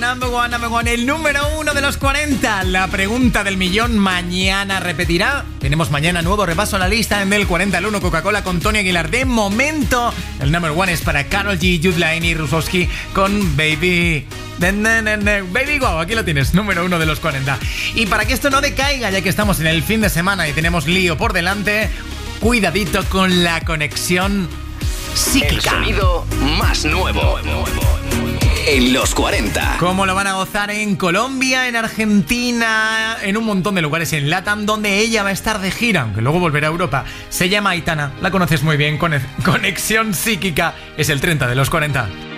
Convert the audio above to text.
Number one, el número 1 de los 40. La pregunta del millón mañana repetirá. Tenemos mañana nuevo repaso a la lista en el 40 al 1 Coca-Cola con Tony Aguilar. De momento, el number 1 es para Karol G, Jude Laine y Rusowski con Baby. Baby Wow, aquí lo tienes, número 1 de los 40. Y para que esto no decaiga, ya que estamos en el fin de semana y tenemos lío por delante, cuidadito con la conexión psíquica. El sonido más nuevo en los 40. ¿Cómo lo van a gozar en Colombia, en Argentina, en un montón de lugares en LATAM donde ella va a estar de gira, aunque luego volverá a Europa? Se llama Aitana, la conoces muy bien. Conexión psíquica es el 30 de los 40.